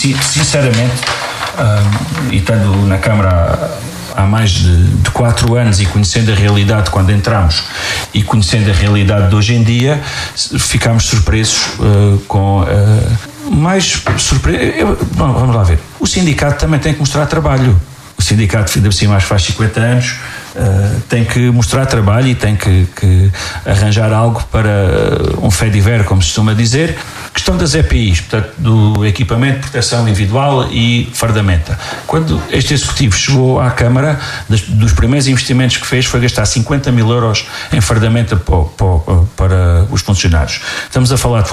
sinceramente, e estando na Câmara há mais de 4 anos e conhecendo a realidade quando entramos e conhecendo a realidade de hoje em dia, ficámos surpresos com... mais surpreso. Vamos lá ver. O sindicato também tem que mostrar trabalho. O sindicato, ainda por cima, faz 50 anos, tem que mostrar trabalho e tem que arranjar algo para um fediver, como se costuma dizer. Questão das EPIs, portanto, do equipamento de proteção individual e fardamenta. Quando este executivo chegou à Câmara, dos primeiros investimentos que fez foi gastar 50 mil euros em fardamenta para os funcionários. Estamos a falar de